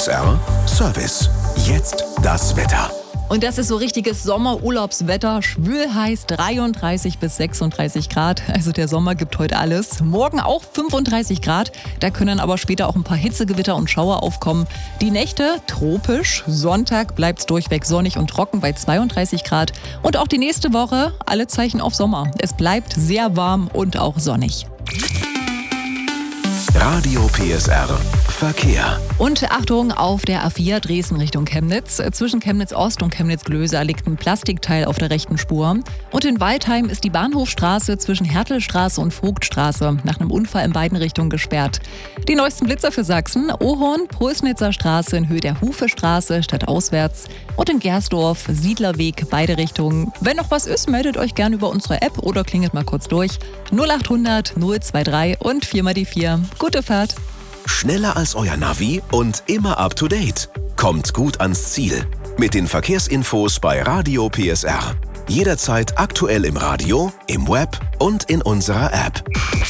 PSR Service. Jetzt das Wetter. Und das ist so richtiges Sommerurlaubswetter, schwül heiß, 33 bis 36 Grad. Also der Sommer gibt heute alles. Morgen auch 35 Grad, da können aber später auch ein paar Hitzegewitter und Schauer aufkommen. Die Nächte tropisch, Sonntag bleibt es durchweg sonnig und trocken bei 32 Grad. Und auch die nächste Woche, alle Zeichen auf Sommer. Es bleibt sehr warm und auch sonnig. Radio PSR Verkehr. Und Achtung, auf der A4 Dresden Richtung Chemnitz. Zwischen Chemnitz Ost und Chemnitz Glöser liegt ein Plastikteil auf der rechten Spur. Und in Waldheim ist die Bahnhofstraße zwischen Hertelstraße und Vogtstraße nach einem Unfall in beiden Richtungen gesperrt. Die neuesten Blitzer für Sachsen: Ohorn, Pulsnitzer Straße in Höhe der Hufestraße stadtauswärts und in Gersdorf, Siedlerweg, beide Richtungen. Wenn noch was ist, meldet euch gerne über unsere App oder klingelt mal kurz durch. 0800 023 und 4 die 4. Gute Fahrt! Schneller als euer Navi und immer up to date. Kommt gut ans Ziel. Mit den Verkehrsinfos bei Radio PSR. Jederzeit aktuell im Radio, im Web und in unserer App.